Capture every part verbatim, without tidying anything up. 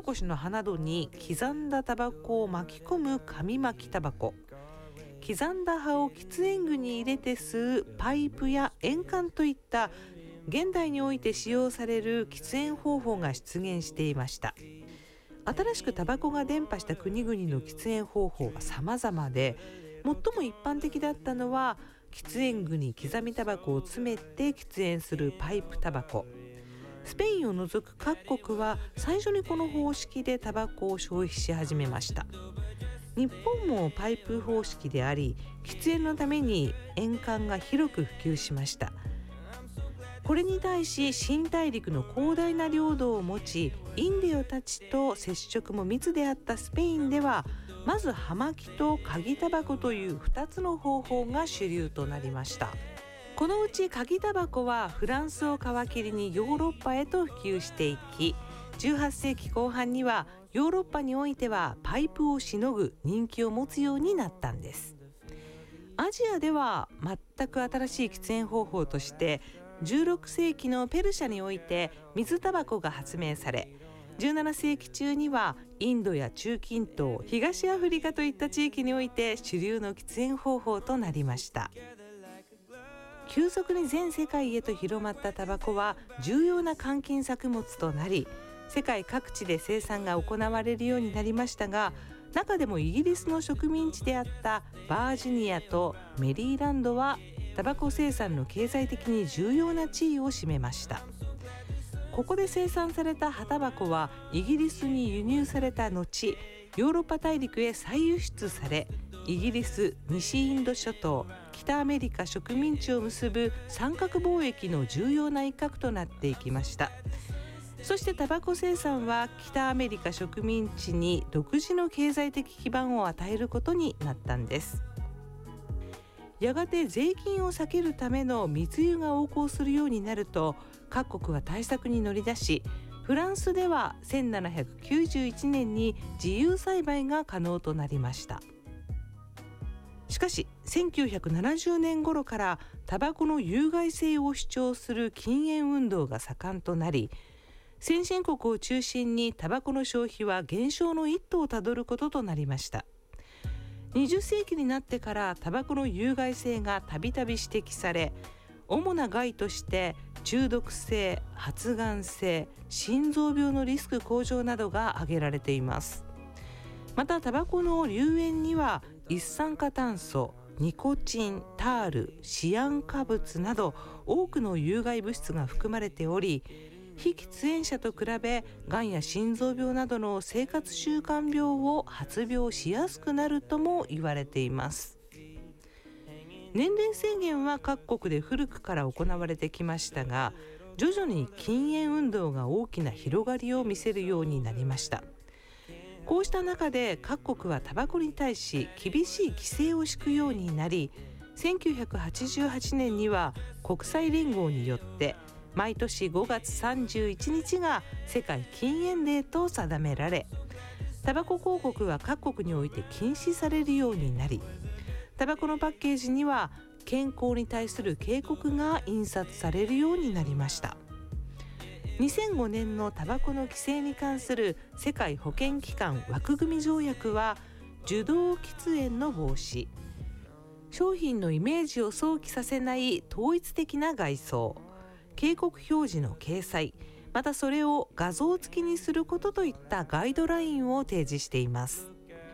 こしの葉などに刻んだタバコを巻き込む紙巻きタバコ、刻んだ葉を喫煙具に入れて吸うパイプや円管といった現代において使用される喫煙方法が出現していました。新しくタバコが伝播した国々の喫煙方法は様々で、最も一般的だったのは喫煙具に刻みタバコを詰めて喫煙するパイプタバコ。スペインを除く各国は最初にこの方式でタバコを消費し始めました。日本もパイプ方式であり、喫煙のために円管が広く普及しました。これに対し新大陸の広大な領土を持ち、インディオたちと接触も密であったスペインでは、まず葉巻と鍵タバコというふたつの方法が主流となりました。このうち鍵タバコはフランスを皮切りにヨーロッパへと普及していき、じゅうはっせいきこう半にはヨーロッパにおいてはパイプをしのぐ人気を持つようになったんです。アジアでは全く新しい喫煙方法としてじゅうろくせいきのペルシャにおいて水タバコが発明され、じゅうななせいき中にはインドや中近東、東アフリカといった地域において主流の喫煙方法となりました。急速に全世界へと広まったタバコは重要な換金作物となり、世界各地で生産が行われるようになりましたが、中でもイギリスの植民地であったバージニアとメリーランドはタバコ生産の経済的に重要な地位を占めました。ここで生産された葉タバコはイギリスに輸入された後、ヨーロッパ大陸へ再輸出され、イギリス、西インド諸島、北アメリカ植民地を結ぶ三角貿易の重要な一角となっていきました。そしてタバコ生産は北アメリカ植民地に独自の経済的基盤を与えることになったんです。やがて税金を避けるための密輸が横行するようになると、各国は対策に乗り出し、フランスではせんななひゃくきゅうじゅういちねんに自由栽培が可能となりました。しかしせんきゅうひゃくななじゅうねん頃からタバコの有害性を主張する禁煙運動が盛んとなり、先進国を中心にタバコの消費は減少の一途をたどることとなりました。にじゅっせいきになってからタバコの有害性がたびたび指摘され、主な害として中毒性、発がん性、心臓病のリスク向上などが挙げられています。またタバコの流煙には一酸化炭素、ニコチン、タール、シアン化物など多くの有害物質が含まれており、非喫煙者と比べがんや心臓病などの生活習慣病を発病しやすくなるとも言われています。年齢制限は各国で古くから行われてきましたが、徐々に禁煙運動が大きな広がりを見せるようになりました。こうした中で各国はタバコに対し厳しい規制を敷くようになり、せんきゅうひゃくはちじゅうはちねんには国際連合によって毎年ごがつさんじゅういちにちが世界禁煙デーと定められ、タバコ広告は各国において禁止されるようになり、タバコのパッケージには健康に対する警告が印刷されるようになりました。にせんごねんのタバコの規制に関する世界保健機関枠組み条約は、受動喫煙の防止、商品のイメージを想起させない統一的な外装、警告表示の掲載、またそれを画像付きにすることといったガイドラインを提示しています。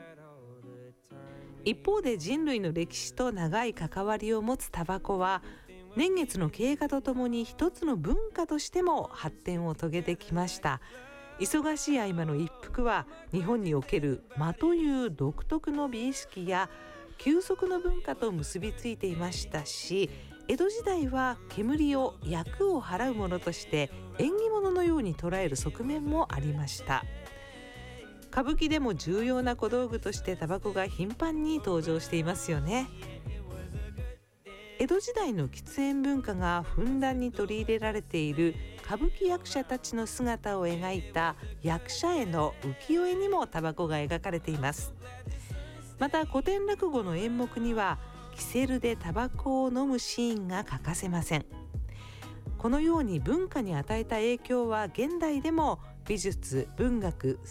一方で人類の歴史と長い関わりを持つタバコは、年月の経過とともに一つの文化としても発展を遂げてきました。忙しい合間の一服は、日本における間という独特の美意識や休息の文化と結びついていましたし、江戸時代は煙を厄を払うものとして縁起物のように捉える側面もありました。歌舞伎でも重要な小道具としてタバコが頻繁に登場していますよね。江戸時代の喫煙文化がふんだんに取り入れられている歌舞伎役者たちの姿を描いた役者絵の浮世絵にもタバコが描かれています。また古典落語の演目にはキセルでタバコを飲むシーンが欠かせません。このように文化に与えた影響は現代でも美術、文学、